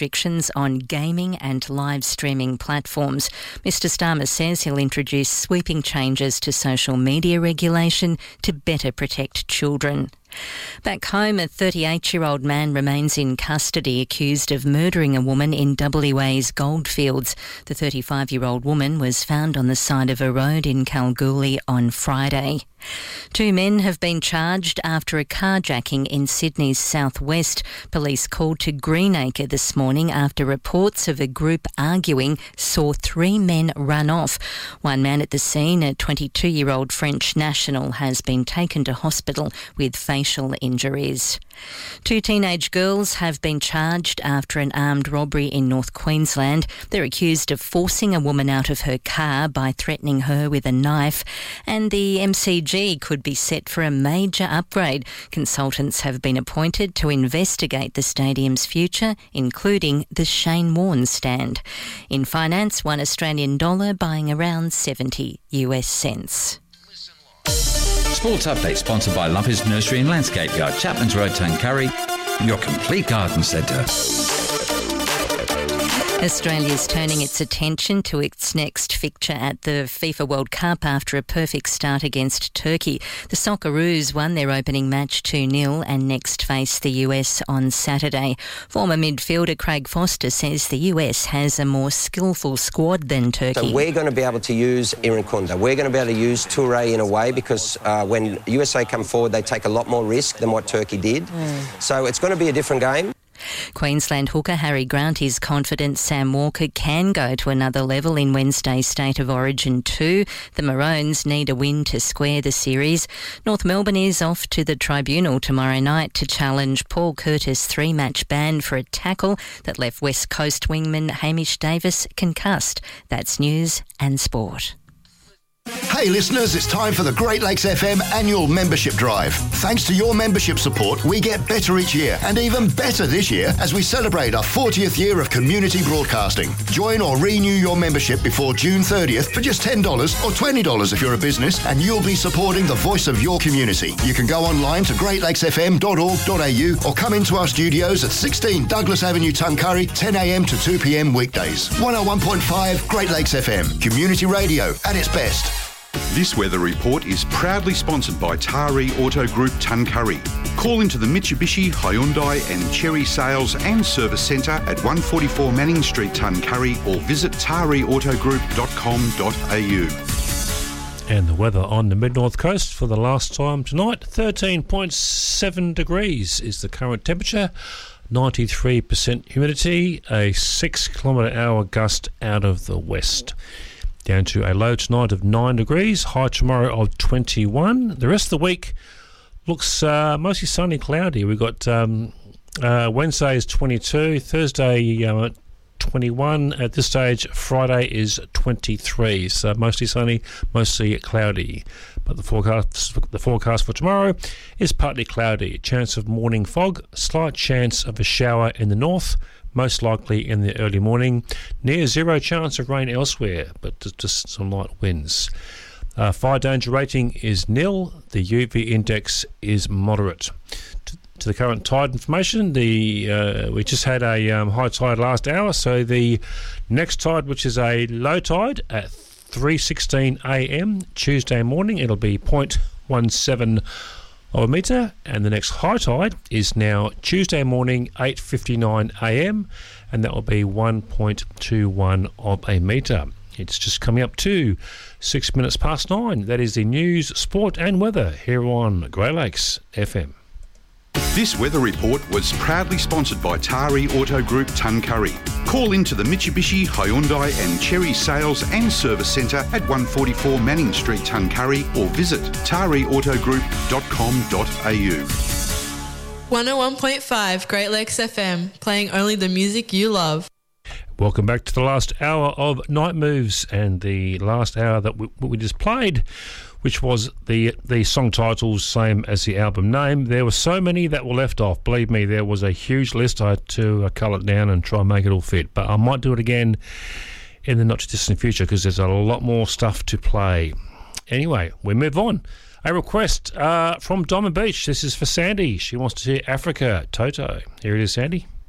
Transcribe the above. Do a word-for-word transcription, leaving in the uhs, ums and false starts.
restrictions on gaming and live streaming platforms. Mister Starmer says he'll introduce sweeping changes to social media regulation to better protect children. Back home, a thirty-eight-year-old man remains in custody accused of murdering a woman in W A's Goldfields. The thirty-five-year-old woman was found on the side of a road in Kalgoorlie on Friday. Two men have been charged after a carjacking in Sydney's southwest. Police called to Greenacre this morning after reports of a group arguing saw three men run off. One man at the scene, a twenty-two-year-old French national, has been taken to hospital with facial injuries. Two teenage girls have been charged after an armed robbery in North Queensland. They're accused of forcing a woman out of her car by threatening her with a knife, and the M C G could be set for a major upgrade. Consultants have been appointed to investigate the stadium's future, including the Shane Warne stand. In finance, one Australian dollar buying around seventy US cents. Sports Update sponsored by Lumpy's Nursery and Landscape Yard, Chapman's Road, Tuncurry, your complete garden centre. Australia's turning its attention to its next fixture at the FIFA World Cup after a perfect start against Turkey. The Socceroos won their opening match two nil and next face the U S on Saturday. Former midfielder Craig Foster says the U S has a more skillful squad than Turkey. So we're going to be able to use Irankunda. We're going to be able to use Touré in a way because uh, when U S A come forward, they take a lot more risk than what Turkey did. Mm. So it's going to be a different game. Queensland hooker Harry Grant is confident Sam Walker can go to another level in Wednesday's State of Origin two. The Maroons need a win to square the series. North Melbourne is off to the tribunal tomorrow night to challenge Paul Curtis' three-match ban for a tackle that left West Coast wingman Hamish Davis concussed. That's news and sport. Hey listeners, it's time for the Great Lakes F M annual membership drive. Thanks to your membership support, we get better each year, and even better this year as we celebrate our fortieth year of community broadcasting. Join or renew your membership before June thirtieth for just ten dollars or twenty dollars if you're a business, and you'll be supporting the voice of your community. You can go online to great lakes f m dot org dot a u or come into our studios at sixteen Douglas Avenue, Tuncurry, ten a m to two p m weekdays. one oh one point five Great Lakes F M, community radio at its best. This weather report is proudly sponsored by Taree Auto Group Tuncurry. Call into the Mitsubishi, Hyundai and Chery Sales and Service Centre at one forty-four Manning Street, Tuncurry, or visit taree auto group dot com dot a u. And the weather on the mid-north coast for the last time tonight, thirteen point seven degrees is the current temperature, ninety-three percent humidity, a six kilometre hour gust out of the west. Down to a low tonight of nine degrees, high tomorrow of twenty-one. The rest of the week looks uh, mostly sunny, cloudy. We've got um, uh, Wednesday is twenty-two, Thursday uh, twenty-one. At this stage, Friday is twenty-three. So mostly sunny, mostly cloudy. But the forecast, the forecast for tomorrow is partly cloudy. Chance of morning fog, slight chance of a shower in the north, most likely in the early morning. Near zero chance of rain elsewhere, but just some light winds. Uh, fire danger rating is nil. The U V index is moderate. To, to the current tide information, the uh, we just had a um, high tide last hour, so the next tide, which is a low tide at three sixteen a m Tuesday morning, it'll be zero point one seven of a metre, and the next high tide is now Tuesday morning, eight fifty-nine a m, and that will be one point two one of a metre. It's just coming up to six minutes past nine. That is the news, sport and weather here on Grey Lakes F M. This weather report was proudly sponsored by Taree Auto Group Tuncurry. Call into the Mitsubishi, Hyundai and Chery Sales and Service Centre at one forty-four Manning Street, Tuncurry, or visit taree auto group dot com dot a u. one oh one point five Great Lakes F M, playing only the music you love. Welcome back to the last hour of Night Moves, and the last hour that we, we just played, which was the the song titles, same as the album name. There were so many that were left off. Believe me, there was a huge list. I had to uh, cull it down and try and make it all fit. But I might do it again in the not-too-distant future because there's a lot more stuff to play. Anyway, we move on. A request uh, from Diamond Beach. This is for Sandy. She wants to hear Africa, Toto. Here it is, Sandy.